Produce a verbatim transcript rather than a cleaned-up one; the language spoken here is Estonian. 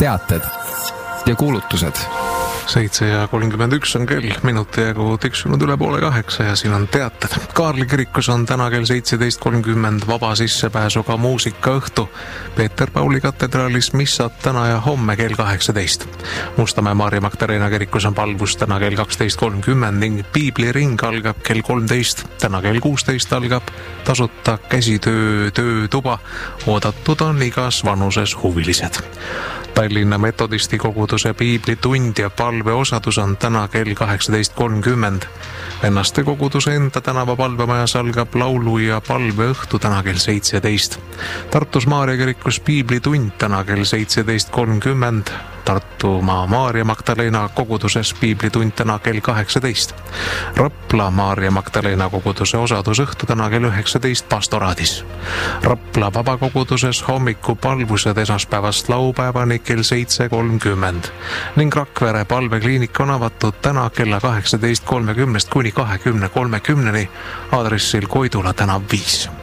teated ja kuulutused. seitse ja kolmkümmend üks on kell, minuti jagu tiksunud üle poole kaheksa ja siin on teated. Kaarli kirikus on täna kell seitseteist kolmkümmend vaba sissepääsuga muusikaõhtu. Peeter Pauli katedraalis missad täna ja homme kell kaheksateist. Mustamäe Maarja Magdalena kirikus on palvus täna kell kaksteist kolmkümmend ning piibliring algab kell kolmteist. Täna kell kuusteist algab tasuta käsitöö töötuba. Oodatud on igas vanuses huvilised. Tallinna metodisti koguduse piiblitund ja palveosadus on täna kell kaheksateist kolmkümmend. Vennaste koguduse enda tänava palvemajas algab laulu ja palveõhtu täna kell seitseteist. Tartus Maarja kirikus piiblitund täna kell seitseteist kolmkümmend. Tartumaa Maarja Magdalena koguduses piiblitund täna kell kaheksateist. Rapla Maarja Magdalena koguduse osadusõhtu täna kell üheksateist pastoraadis. Rapla vabakoguduses hommikupalvused esmaspäevast laupäevani kell seitse kolmkümmend ning Rakvere palvekliinik on avatud täna kella kaheksateist kolmekümnest kuni kahekümne kolmekümneni aadressil Koidula tänav viis.